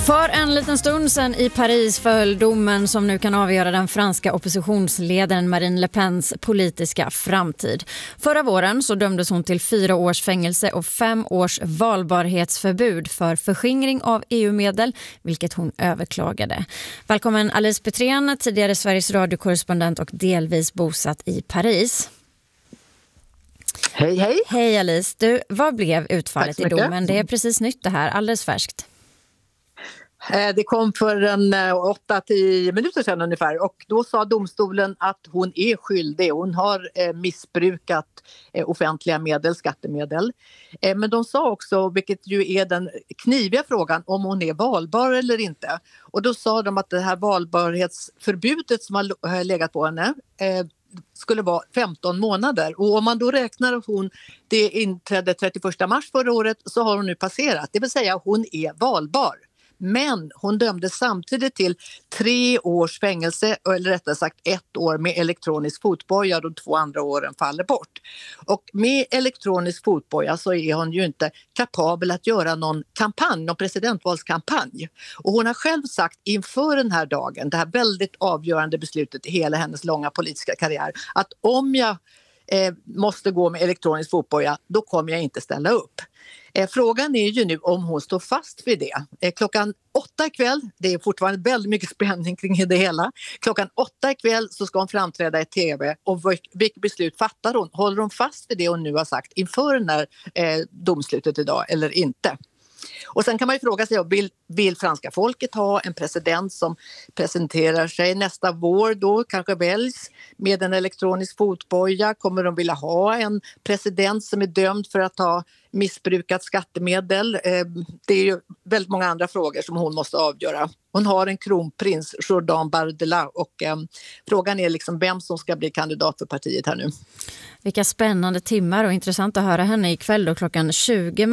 För en liten stund sedan i Paris föll domen som nu kan avgöra den franska oppositionsledaren Marine Le Pens politiska framtid. Förra våren så dömdes hon till 4 års fängelse och 5 års valbarhetsförbud för förskingring av EU-medel, vilket hon överklagade. Välkommen Alice Petrén, tidigare Sveriges radiokorrespondent och delvis bosatt i Paris. Hej, hej. Hej Alice. Du, vad blev utfallet i domen? Det är precis nytt det här, alldeles färskt. Det kom för 8-10 minuter sedan ungefär och då sa domstolen att hon är skyldig. Hon har missbrukat offentliga medel, skattemedel. Men de sa också, vilket ju är den kniviga frågan, om hon är valbar eller inte. Och då sa de att det här valbarhetsförbudet som har legat på henne skulle vara 15 månader. Och om man då räknar att det inträdde 31 mars förra året så har hon nu passerat. Det vill säga hon är valbar. Men hon dömdes samtidigt till 3 års fängelse, eller rättare sagt 1 år med elektronisk fotboja och de 2 andra åren faller bort. Och med elektronisk fotboja så är hon ju inte kapabel att göra någon presidentvalskampanj. Och hon har själv sagt inför den här dagen, det här väldigt avgörande beslutet i hela hennes långa politiska karriär, att om jag måste gå med elektronisk fotboja, då kommer jag inte ställa upp. Frågan är ju nu om hon står fast vid det. Klockan 8 ikväll, det är fortfarande väldigt mycket spänning kring det hela. Klockan 8 ikväll så ska hon framträda i tv och vilket beslut fattar hon? Håller hon fast vid det hon nu har sagt inför den här domslutet idag eller inte? Och sen kan man ju fråga sig, vill franska folket ha en president som presenterar sig nästa vår då, kanske väljs med en elektronisk fotboja? Kommer de vilja ha en president som är dömd för att ha missbrukat skattemedel? Det är ju väldigt många andra frågor som hon måste avgöra. Hon har en kronprins, Jordan Bardella, och frågan är liksom vem som ska bli kandidat för partiet här nu. Vilka spännande timmar och intressant att höra henne ikväll då klockan 20.